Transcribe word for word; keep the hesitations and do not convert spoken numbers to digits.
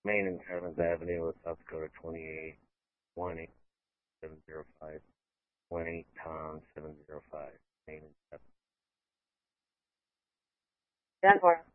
Main and Carolines Avenue, South Dakota twenty-eight, one eight seven zero five, one eight Tom seven zero five, Main and Carolines. Denver.